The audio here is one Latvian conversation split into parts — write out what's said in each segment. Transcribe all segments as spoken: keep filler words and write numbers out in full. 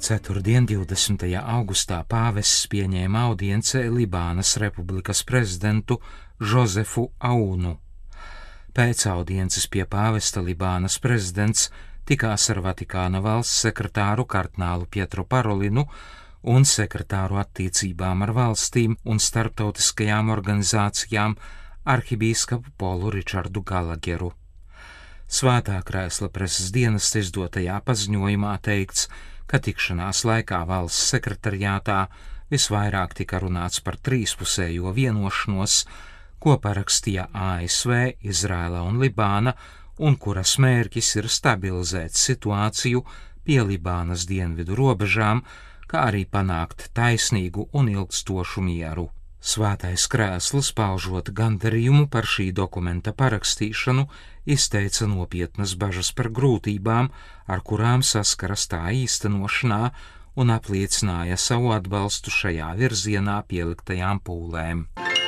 Ceturtdien, divdesmitajā augustā, pāvests pieņēma audiencē Libānas republikas prezidentu Žozefu Aunu. Pēc audiences pie pāvesta Libānas prezidents tikās ar Vatikāna valsts sekretāru kardinālu Pietru Parolinu un sekretāru attiecībām ar valstīm un starptautiskajām organizācijām arhibīskapu Polu Ričardu Galageru. Svētā krēsla preses dienesta izdotajā paziņojumā teikts, ka tikšanās laikā valsts sekretariātā visvairāk tika runāts par trīspusējo vienošanos, ko parakstīja A S V, Izraela un Libāna, un kuras mērķis ir stabilizēt situāciju pie Libānas dienvidu robežām, kā arī panākt taisnīgu un ilgstošu mieru. Svētais krēsls, paužot gandarījumu par šī dokumenta parakstīšanu, izteica nopietnas bažas par grūtībām, ar kurām saskaras tā īstenošanā, un apliecināja savu atbalstu šajā virzienā pieliktajām pūlēm.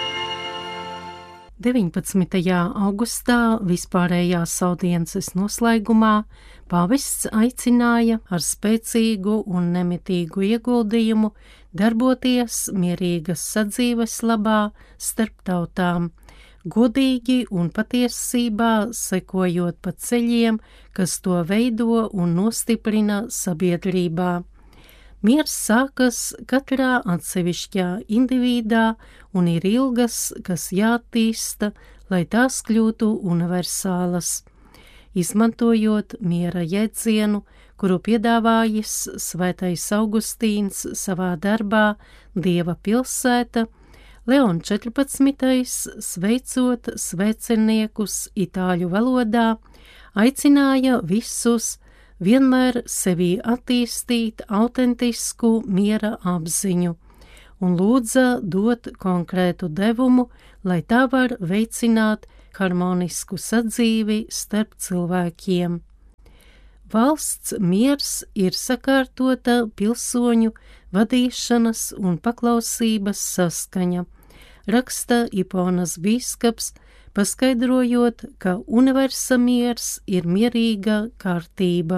deviņpadsmitajā augustā vispārējās audiences noslēgumā pāvests aicināja ar spēcīgu un nemitīgu ieguldījumu darboties mierīgas sadzīves labā starp tautām, godīgi un patiesībā sekojot pa ceļiem, kas to veido un nostiprina sabiedrībā. Miers sākas katrā atsevišķā individā un ir ilgas, kas jātīsta, lai tās kļūtu universālas. Izmantojot miera jēdzienu, kuru piedāvājis Svētais Augustīns savā darbā Dieva pilsēta, Leon četrpadsmitais, sveicot sveceniekus itāļu valodā, aicināja visus vienmēr sevī attīstīt autentisku miera apziņu un lūdza dot konkrētu devumu, lai tā var veicināt harmonisku sadzīvi starp cilvēkiem. Valsts miers ir sakārtota pilsoņu vadīšanas un paklausības saskaņa, raksta Iponas bīskaps, paskaidrojot, ka universa miers ir mierīga kārtība.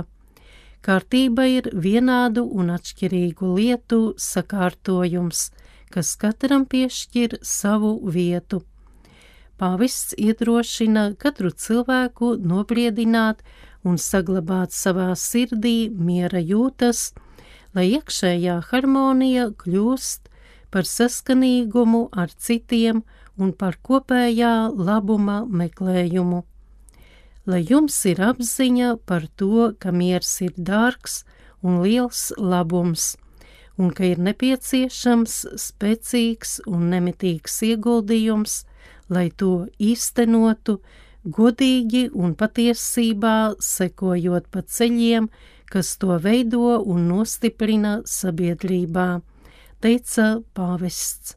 Kārtība ir vienādu un atšķirīgu lietu sakārtojums, kas katram piešķir savu vietu. Pāvests iedrošina katru cilvēku nobriedināt un saglabāt savā sirdī miera jūtas, lai iekšējā harmonija kļūst par saskanīgumu ar citiem un par kopējā labuma meklējumu. Lai jums ir apziņa par to, ka miers ir dārgs un liels labums, un ka ir nepieciešams spēcīgs un nemitīgs ieguldījums, lai to īstenotu, godīgi un patiesībā sekojot pa ceļiem, kas to veido un nostiprina sabiedrībā, teica pāvests.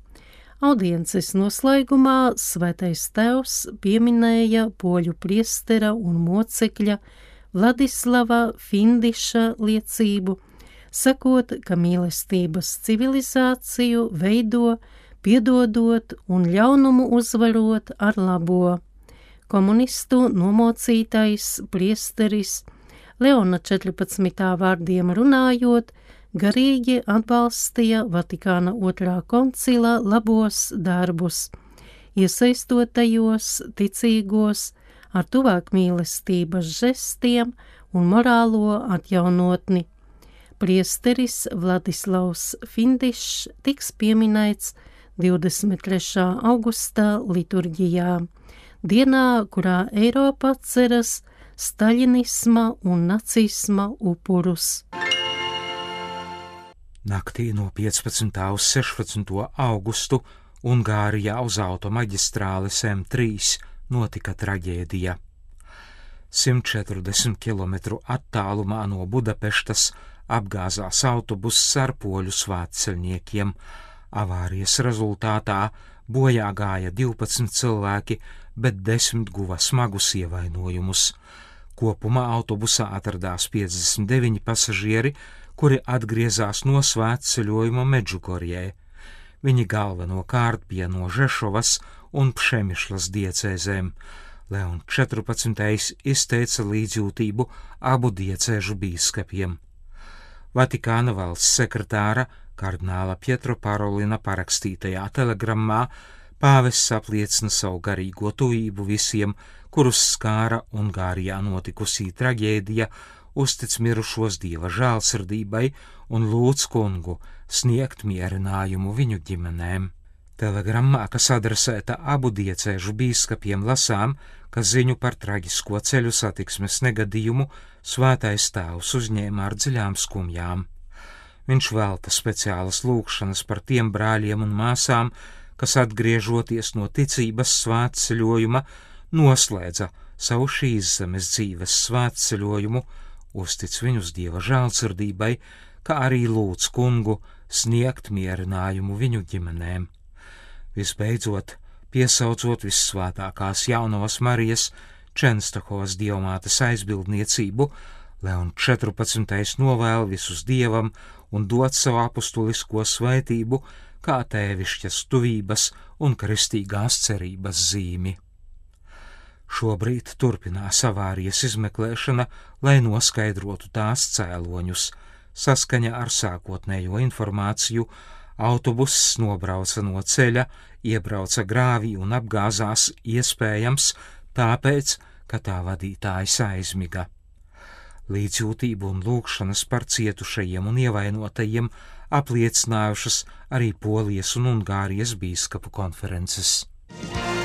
Audiences noslēgumā Svētais Tēvs pieminēja poļu priestera un mocekļa Vladislava Findiša liecību, sakot, ka mīlestības civilizāciju veido, piedodot un ļaunumu uzvarot ar labo. Komunistu nomocītais priesteris Leona četrpadsmitā vārdiem runājot, garīgi atbalstīja Vatikāna otrā koncila labos darbus, iesaistot tajos ticīgos ar tuvāk mīlestības žestiem un morālo atjaunotni. Priesteris Vladislavs Findišs tiks pieminēts divdesmit trešā augusta liturģijā, dienā, kurā Eiropa atceras staļinisma un nacisma upurus. Naktī no piecpadsmitā uz sešpadsmito augustu Ungārijā uz automaģistrāles M trīs notika traģēdija. simt četrdesmit kilometru attālumā no Budapeštas apgāzās autobuss ar poļu svētceļniekiem. Avārijas rezultātā bojā gāja divpadsmit cilvēki, bet desmit guva smagus ievainojumus. Kopumā autobusā atradās piecdesmit deviņi pasažieri, kuri atgriezās no svētceļojuma Medžugorjē. Viņi galvenokārt bija no Žešovas un Pšemišlas diecēzēm. Leon četrpadsmitais izteica līdzjūtību abu diecēžu bīskapiem. Vatikāna valsts sekretāra kardināla Pietro Parolina parakstītajā telegrammā pāvests apliecina savu garīgo tuvību visiem, kurus skāra Ungārijā notikusī traģēdija, uztic mirušos Dieva žēlsirdībai un lūdz kungu sniegt mierinājumu viņu ģimenēm. Telegrammā, kas adresēta abu diecēžu bīskapiem, lasām, ka ziņu par traģisko ceļu satiksmes negadījumu svētais tēvs uzņēma ar dziļām skumjām. Viņš velta speciālas lūgšanas par tiem brāļiem un māsām, kas atgriežoties no ticības svētceļojuma, noslēdza savu šīs zemes dzīves svētceļojumu, uztic viņus Dieva žēlsirdībai, kā arī lūdz kungu sniegt mierinājumu viņu ģimenēm. Visbeidzot, piesaucot vissvētākās jaunavas Marijas Čenstohovas dievmātes aizbildniecību, Leon četrpadsmitais novēl visus Dievam un dod savu apustulisko svētību kā tēvišķas tuvības un kristīgās cerības zīmi. Šobrīd turpinās avārijas izmeklēšana, lai noskaidrotu tās cēloņus. Saskaņā ar sākotnējo informāciju, autobuss nobrauca no ceļa, iebrauca grāvī un apgāzās iespējams tāpēc, ka tā vadītājs aizmiga. Līdzjūtību un lūgšanas par cietušajiem un ievainotajiem apliecinājušas arī Polijas un Ungārijas bīskapu konferences.